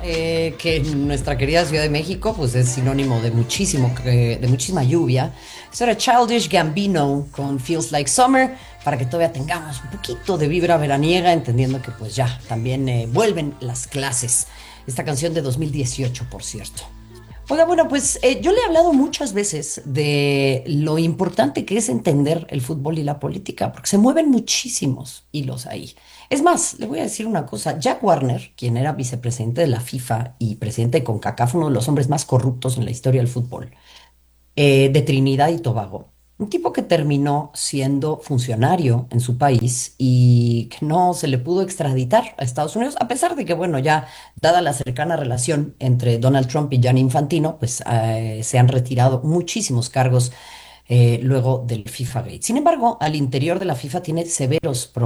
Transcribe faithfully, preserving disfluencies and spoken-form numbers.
eh, que en nuestra querida Ciudad de México, pues es sinónimo de muchísimo, eh, de muchísima lluvia. Eso era Childish Gambino con Feels Like Summer, para que todavía tengamos un poquito de vibra veraniega, entendiendo que pues ya también eh, vuelven las clases. Esta canción de dos mil dieciocho, por cierto. Oiga, bueno, pues eh, yo le he hablado muchas veces de lo importante que es entender el fútbol y la política, porque se mueven muchísimos hilos ahí. Es más, le voy a decir una cosa, Jack Warner, quien era vicepresidente de la FIFA y presidente de CONCACAF, uno de los hombres más corruptos en la historia del fútbol, eh, de Trinidad y Tobago. Un tipo que terminó siendo funcionario en su país y que no se le pudo extraditar a Estados Unidos, a pesar de que, bueno, ya dada la cercana relación entre Donald Trump y Gianni Infantino, pues eh, se han retirado muchísimos cargos eh, luego del FIFA Gate. Sin embargo, al interior de la FIFA tiene severos problemas